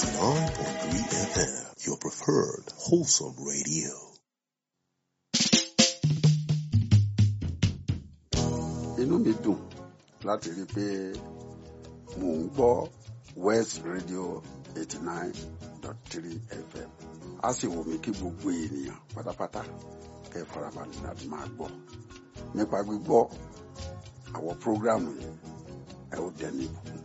89.3 FM, your preferred wholesome radio. Inú mi dùn láti rí pé mò ń gbọ́ West Radio 89.3 FM. A sì wù mí kí gbogbo ènìyàn pátápátá kẹ́ farabalẹ̀ láti máa gbọ́. Nípa gbígbọ́ àwọn prógráàmù yìí, ẹ ó dẹni ìbùkún.